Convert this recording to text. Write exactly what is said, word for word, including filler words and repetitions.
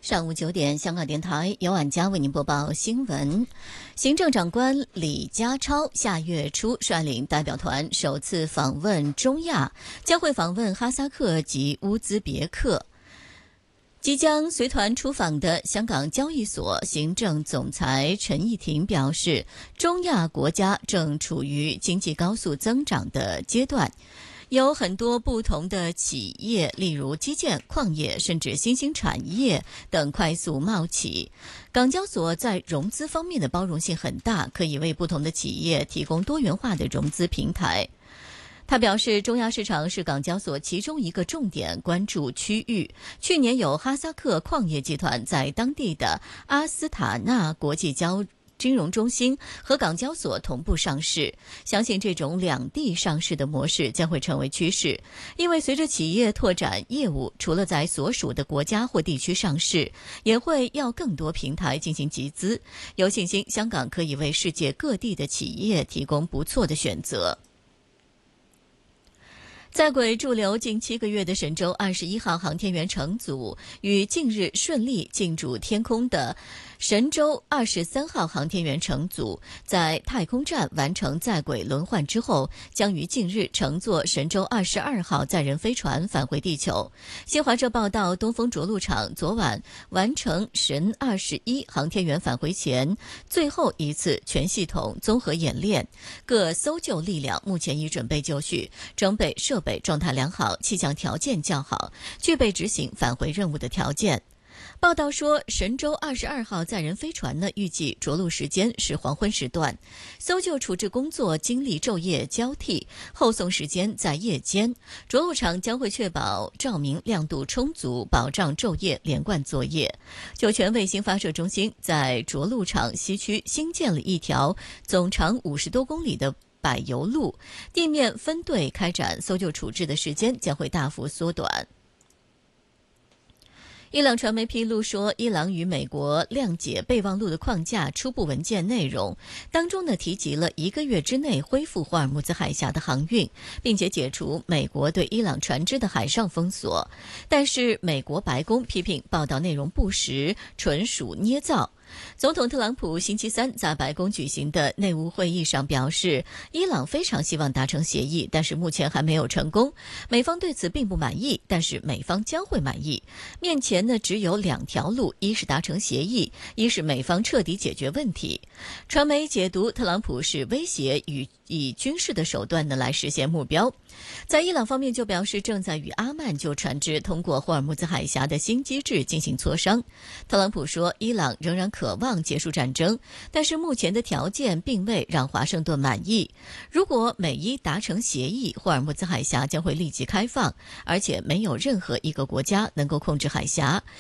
上午九点，香港电台由婉佳为您播报新闻。行政长官李家超下月初率领代表团首次访问中亚，将会访问哈萨克及乌兹别克。即将随团出访的香港交易所行政总裁陈义婷表示，中亚国家正处于经济高速增长的阶段，有很多不同的企业，例如基建、矿业，甚至新兴产业等快速冒起。港交所在融资方面的包容性很大，可以为不同的企业提供多元化的融资平台。他表示，中亚市场是港交所其中一个重点关注区域。去年有哈萨克矿业集团在当地的阿斯塔纳国际交金融中心和港交所同步上市，相信这种两地上市的模式将会成为趋势。因为随着企业拓展业务，除了在所属的国家或地区上市，也会要更多平台进行集资。有信心，香港可以为世界各地的企业提供不错的选择。在轨驻留近七个月的神舟二十一号航天员乘组与近日顺利进驻天空的神舟二十三号航天员乘组，在太空站完成在轨轮换之后，将于近日乘坐神舟二十二号载人飞船返回地球。新华社报道，东风着陆场昨晚完成神二十一航天员返回前最后一次全系统综合演练，各搜救力量目前已准备就绪，装备设备状态良好，气象条件较好，具备执行返回任务的条件。报道说，神舟二十二号载人飞船呢，预计着陆时间是黄昏时段，搜救处置工作经历昼夜交替，后送时间在夜间。着陆场将会确保照明亮度充足，保障昼夜连贯作业。酒泉卫星发射中心在着陆场西区新建了一条总长五十多公里的柏油路，地面分队开展搜救处置的时间将会大幅缩短。伊朗传媒披露说，伊朗与美国谅解备忘录的框架初步文件内容当中呢，提及了一个月之内恢复霍尔木兹海峡的航运，并且解除美国对伊朗船只的海上封锁。但是美国白宫批评报道内容不实，纯属捏造。总统特朗普星期三在白宫举行的内务会议上表示，伊朗非常希望达成协议，但是目前还没有成功。美方对此并不满意，但是美方将会满意。面前呢只有两条路，一是达成协议，一是美方彻底解决问题。传媒解读特朗普是威胁与以军事的手段呢来实现目标。在伊朗方面就表示，正在与阿曼就船只通过霍尔木兹海峡的新机制进行磋商。特朗普说，伊朗仍然渴望结束战争，但是目前的条件并未让华盛顿满意。如果美伊达成协议，霍尔木兹海峡将会立即开放，而且没有任何一个国家能够控制海峡。